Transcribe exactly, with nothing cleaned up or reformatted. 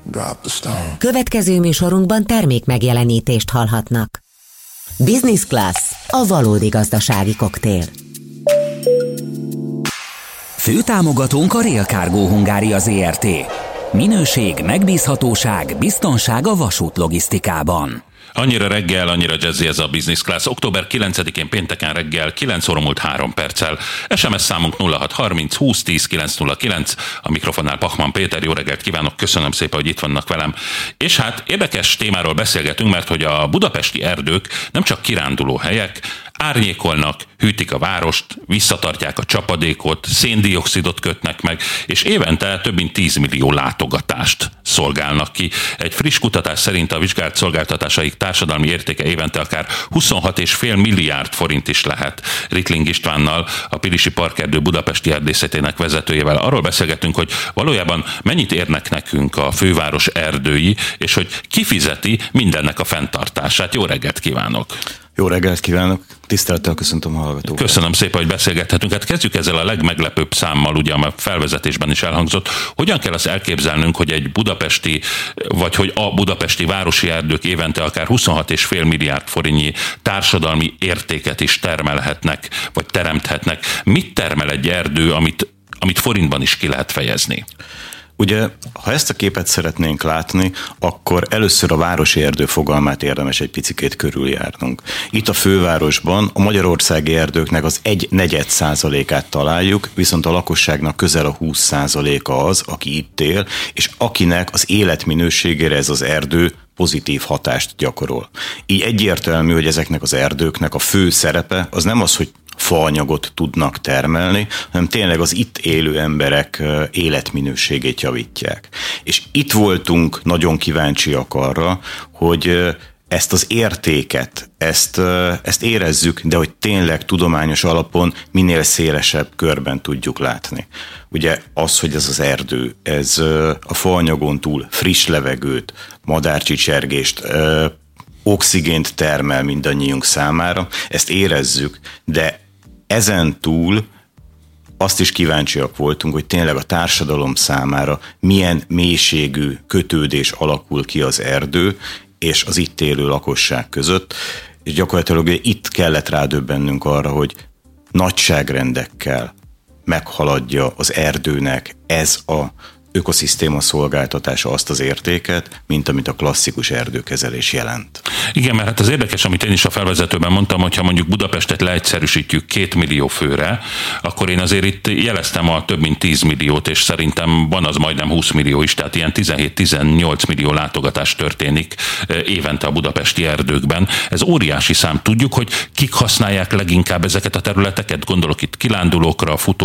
drop the stone. Következő műsorunkban termék megjelenítést hallhatnak. Business Class, a valódi gazdasági koktél. Főtámogatónk a Rail Cargo Hungária Zrt. Minőség, megbízhatóság, biztonság a vasút logisztikában. Annyira reggel, annyira jazzy ez a Business Class. október kilencedikén pénteken reggel kilenc óra múlt három perccel. es em es számunk nulla hat harminc húsz tíz kilenc nulla kilenc. A mikrofonnál Pachman Péter. Jó reggelt kívánok, köszönöm szépen, hogy itt vannak velem. És hát érdekes témáról beszélgetünk, mert hogy a budapesti erdők nem csak kiránduló helyek, árnyékolnak, hűtik a várost, visszatartják a csapadékot, széndioxidot kötnek meg, és évente több mint tíz millió látogatást szolgálnak ki. Egy friss kutatás szerint a vizsgált szolgáltatásaik társadalmi értéke évente akár huszonhat egész öt milliárd forint is lehet. Rickling Istvánnal, a Pilisi Parkerdő budapesti erdészetének vezetőjével arról beszélgetünk, hogy valójában mennyit érnek nekünk a főváros erdői, és hogy ki fizeti mindennek a fenntartását. Jó reggelt kívánok! Jó reggelt kívánok! Tisztelettel köszöntöm a hallgatókat. Köszönöm szépen, hogy beszélgethetünk. Hát kezdjük ezzel a legmeglepőbb számmal, ugye, a felvezetésben is elhangzott. Hogyan kell azt elképzelnünk, hogy egy budapesti, vagy hogy a budapesti városi erdők évente akár huszonhat egész öt milliárd forintnyi társadalmi értéket is termelhetnek, vagy teremthetnek. Mit termel egy erdő, amit, amit forintban is ki lehet fejezni? Ugye, ha ezt a képet szeretnénk látni, akkor először a városi erdő fogalmát érdemes egy picikét körüljárnunk. Itt a fővárosban a magyarországi erdőknek az egy negyed százalékát találjuk, viszont a lakosságnak közel a húsz százaléka az, aki itt él, és akinek az életminőségére ez az erdő pozitív hatást gyakorol. Így egyértelmű, hogy ezeknek az erdőknek a fő szerepe az nem az, hogy faanyagot tudnak termelni, hanem tényleg az itt élő emberek életminőségét javítják. És itt voltunk nagyon kíváncsiak arra, hogy ezt az értéket, ezt, ezt érezzük, de hogy tényleg tudományos alapon minél szélesebb körben tudjuk látni. Ugye az, hogy ez az erdő, ez a faanyagon túl friss levegőt, madárcsicsergést, oxigént termel mindannyiunk számára, ezt érezzük, de ezen túl azt is kíváncsiak voltunk, hogy tényleg a társadalom számára milyen mélységű kötődés alakul ki az erdő és az itt élő lakosság között, és gyakorlatilag itt kellett rádöbbennünk arra, hogy nagyságrendekkel meghaladja az erdőnek ez a ökoszisztéma szolgáltatása azt az értéket, mint amit a klasszikus erdőkezelés jelent. Igen, mert hát az érdekes, amit én is a felvezetőben mondtam, hogyha mondjuk Budapestet leegyszerűsítjük két millió főre, akkor én azért itt jeleztem a több mint tíz milliót, és szerintem van az majdnem húsz millió is, tehát ilyen tizenhét-tizennyolc millió látogatás történik évente a budapesti erdőkben. Ez óriási szám. Tudjuk, hogy kik használják leginkább ezeket a területeket? Gondolok itt kirándulókra, futó